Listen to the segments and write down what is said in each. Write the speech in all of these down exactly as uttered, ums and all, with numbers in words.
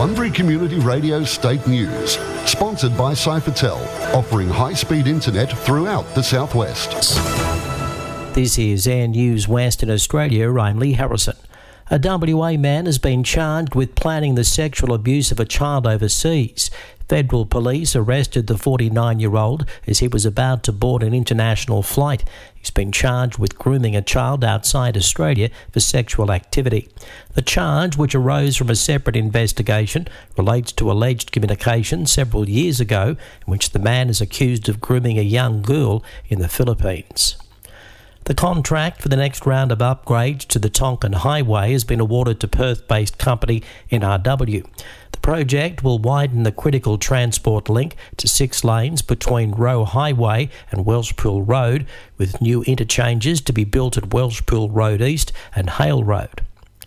Bunbury Community Radio State News, sponsored by Cyphertel, offering high-speed internet throughout the southwest. This is Air News Western Australia. I'm Lee Harrison. A W A man has been charged with planning the sexual abuse of a child overseas. Federal police arrested the forty-nine-year-old as he was about to board an international flight. He's been charged with grooming a child outside Australia for sexual activity. The charge, which arose from a separate investigation, relates to alleged communication several years ago in which the man is accused of grooming a young girl in the Philippines. The contract for the next round of upgrades to the Tonkin Highway has been awarded to Perth-based company N R W. The project will widen the critical transport link to six lanes between Roe Highway and Welshpool Road, with new interchanges to be built at Welshpool Road East and Hale Road.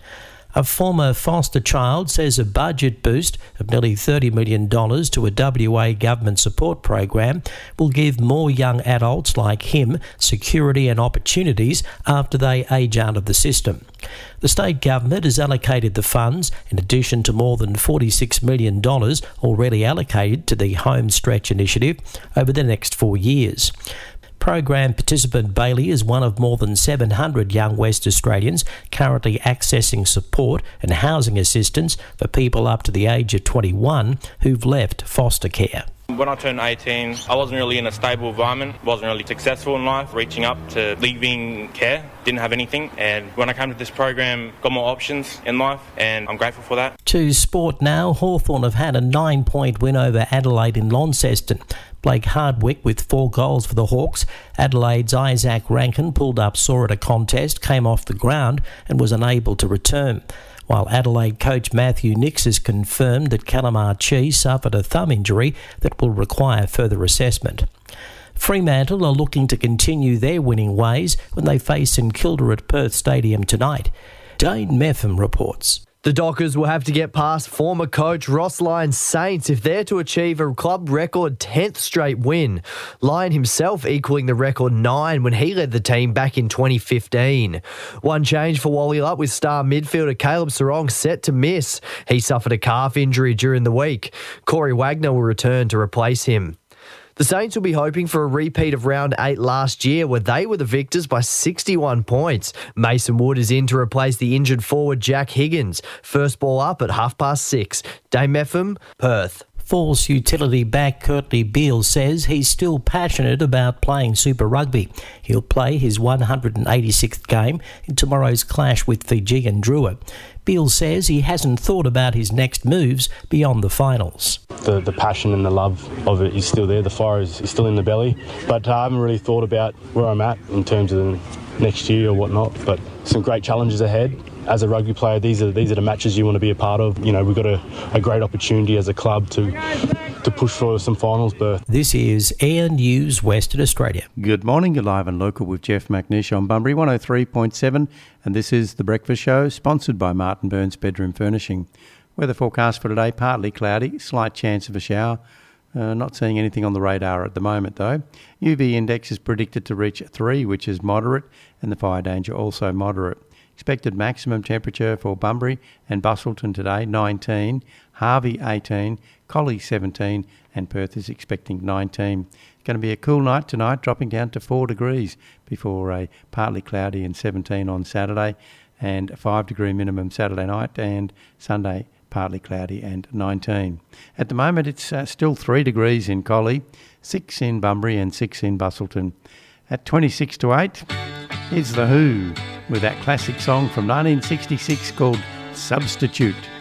A former foster child says a budget boost of nearly thirty million dollars to a W A government support program will give more young adults like him security and opportunities after they age out of the system. The state government has allocated the funds in addition to more than forty-six million dollars already allocated to the Home Stretch initiative over the next four years. Program participant Bailey is one of more than seven hundred young West Australians currently accessing support and housing assistance for people up to the age of twenty-one who've left foster care. When I turned eighteen, I wasn't really in a stable environment, wasn't really successful in life, reaching up to leaving care, didn't have anything. And when I came to this program, got more options in life, and I'm grateful for that. To sport now, Hawthorn have had a nine-point win over Adelaide in Launceston. Blake Hardwick with four goals for the Hawks. Adelaide's Isaac Rankin pulled up sore at a contest, came off the ground and was unable to return. While Adelaide coach Matthew Nix has confirmed that Calamar Chi suffered a thumb injury that will require further assessment. Fremantle are looking to continue their winning ways when they face St Kilda at Perth Stadium tonight. Dane Meffam reports. The Dockers will have to get past former coach Ross Lyon's Saints if they're to achieve a club record tenth straight win. Lyon himself equalling the record nine when he led the team back in twenty fifteen. One change for Wallyup with star midfielder Caleb Sarong set to miss. He suffered a calf injury during the week. Corey Wagner will return to replace him. The Saints will be hoping for a repeat of round eight last year where they were the victors by sixty-one points. Mason Wood is in to replace the injured forward Jack Higgins. First ball up at half past six. Dame Meffam, Perth. Force utility back Curtly Beale says he's still passionate about playing Super Rugby. He'll play his one hundred eighty-sixth game in tomorrow's clash with Fijian Drua. Beale says he hasn't thought about his next moves beyond the finals. The, the passion and the love of it is still there. The fire is, is still in the belly. But I haven't really thought about where I'm at in terms of the next year or whatnot. But some great challenges ahead. As a rugby player, these are these are the matches you want to be a part of. You know, we've got a, a great opportunity as a club to to push for some finals berth. This is Air News Western Australia. Good morning, you're live and local with Jeff McNish on Bunbury one oh three point seven, and this is The Breakfast Show, sponsored by Martin Burns Bedroom Furnishing. Weather forecast for today, partly cloudy, slight chance of a shower. Uh, not seeing anything on the radar at the moment though. U V index is predicted to reach three, which is moderate, and the fire danger also moderate. Expected maximum temperature for Bunbury and Busselton today, nineteen, Harvey eighteen, Collie seventeen, and Perth is expecting nineteen. It's going to be a cool night tonight, dropping down to four degrees before a partly cloudy and seventeen on Saturday, and a five degree minimum Saturday night, and Sunday partly cloudy and nineteen. At the moment it's uh, still three degrees in Collie, six in Bunbury and six in Busselton. At twenty-six to eight, here's The Who with that classic song from nineteen sixty-six called Substitute.